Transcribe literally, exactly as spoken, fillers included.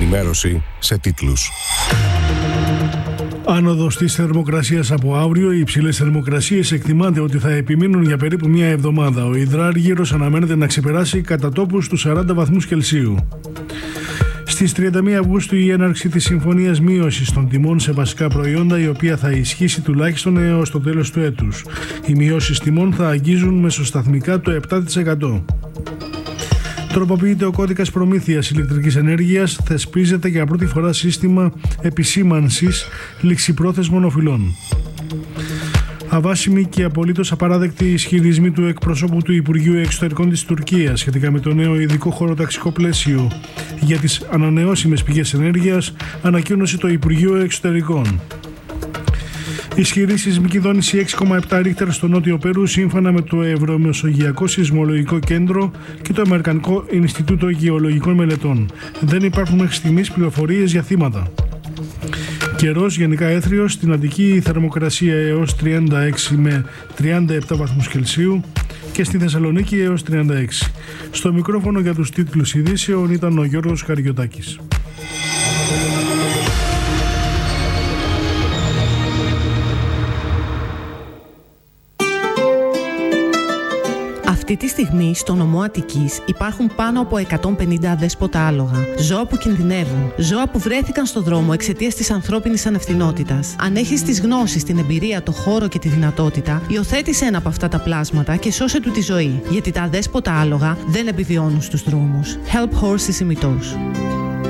ενημέρωση σε τίτλους. Άνοδος της θερμοκρασίας από αύριο. Οι υψηλές θερμοκρασίες εκτιμάται ότι θα επιμείνουν για περίπου μία εβδομάδα. Ο υδράργυρος αναμένεται να ξεπεράσει κατά τόπους τους σαράντα βαθμούς Κελσίου. Στις τριάντα μία Αυγούστου η έναρξη της συμφωνίας μείωσης των τιμών σε βασικά προϊόντα, η οποία θα ισχύσει τουλάχιστον έως το τέλος του έτους. Οι μειώσεις τιμών θα αγγίζουν μεσοσταθμικά το επτά τοις εκατό. Τροποποιείται ο κώδικας προμήθειας ηλεκτρικής ενέργειας, θεσπίζεται για πρώτη φορά σύστημα επισήμανσης ληξιπρόθεσμων οφειλών. Αβάσιμοι και απολύτως απαράδεκτοι ισχυρισμοί του εκπροσώπου του Υπουργείου Εξωτερικών της Τουρκίας σχετικά με το νέο ειδικό χωροταξικό πλαίσιο για τις ανανεώσιμες πηγές ενέργειας, ανακοίνωσε το Υπουργείο Εξωτερικών. Ισχυρή σεισμική δόνηση έξι κόμμα επτά Ρίχτερ στο νότιο Περού, σύμφωνα με το Ευρωμεσογειακό Σεισμολογικό Κέντρο και το Αμερικανικό Ινστιτούτο Γεωλογικών Μελετών. Δεν υπάρχουν μέχρι στιγμής πληροφορίες για θύματα. Καιρός γενικά έθριος, στην Αττική θερμοκρασία έως τριάντα έξι με τριάντα επτά βαθμούς Κελσίου και στη Θεσσαλονίκη έως τριάντα έξι. Στο μικρόφωνο για τους τίτλους ειδήσεων ήταν ο Γιώργος Καριωτάκης. Αυτή τη στιγμή στο νομό Αττικής υπάρχουν πάνω από εκατόν πενήντα αδέσποτα άλογα. Ζώα που κινδυνεύουν. Ζώα που βρέθηκαν στο δρόμο εξαιτίας της ανθρώπινης ανευθυνότητας. Αν έχεις τις γνώσεις, την εμπειρία, το χώρο και τη δυνατότητα, υιοθέτησε ένα από αυτά τα πλάσματα και σώσε του τη ζωή. Γιατί τα αδέσποτα άλογα δεν επιβιώνουν στους δρόμους. Help Horses ημιτός.